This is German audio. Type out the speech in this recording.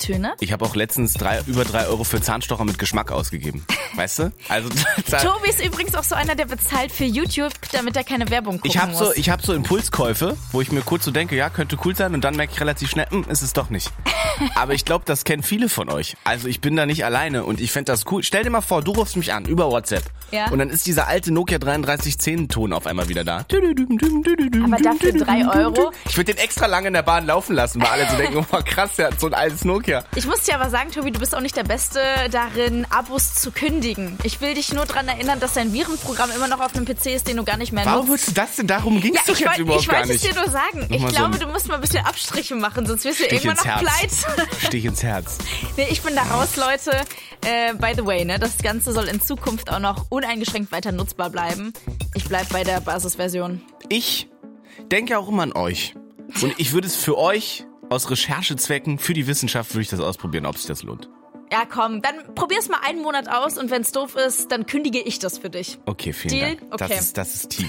Töne. Ich habe auch letztens über 3 Euro für Zahnstocher mit Geschmack ausgegeben. Weißt du? Also Tobi ist übrigens auch so einer, der bezahlt für YouTube, damit er keine Werbung gucken muss. Ich hab so Impulskäufe, wo ich mir kurz so denke, ja, könnte cool sein und dann merke ich relativ schnell, ist es doch nicht. Aber ich glaube, das kennen viele von euch. Also ich bin da nicht alleine und ich fände das cool. Stell dir mal vor, du rufst mich an über WhatsApp. Ja. Und dann ist dieser alte Nokia 3310-Ton auf einmal wieder da. Aber dafür 3 Euro. Ich würde den extra lange in der Bahn laufen lassen, weil alle so denken, oh krass, der hat so ein altes Nokia. Ich muss dir aber sagen, Tobi, du bist auch nicht der Beste darin, Abos zu kündigen. Ich will dich nur daran erinnern, dass dein Virenprogramm immer noch auf einem PC ist, den du gar nicht mehr nutzt. Warum willst du das denn? Darum ging es doch jetzt überhaupt gar nicht. Ich wollte es dir nur sagen. Ich glaube, du musst mal ein bisschen Abstriche machen, sonst wirst du irgendwann noch pleite. Stich ins Herz. Nee, ich bin da raus, Leute. By the way, ne, das Ganze soll in Zukunft auch noch uneingeschränkt weiter nutzbar bleiben. Ich bleib bei der Basisversion. Ich denke auch immer an euch. Und ich würde es für euch aus Recherchezwecken, für die Wissenschaft, würde ich das ausprobieren, ob sich das lohnt. Ja, komm, dann probier's mal einen Monat aus und wenn's doof ist, dann kündige ich das für dich. Okay, vielen Dank. Okay. Das ist Team.